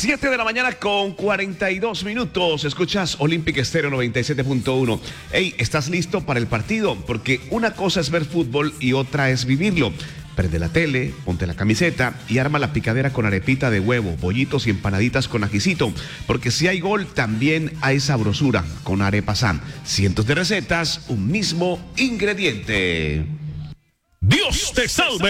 7 de la mañana con 42 minutos. Escuchas Olympic Estéreo 97.1. Hey, ¿estás listo para el partido? Porque una cosa es ver fútbol y otra es vivirlo. Prende la tele, ponte la camiseta y arma la picadera con arepita de huevo, bollitos y empanaditas con ajicito. Porque si hay gol, también hay sabrosura con Arepa Sam. Cientos de recetas, un mismo ingrediente. Dios te salve.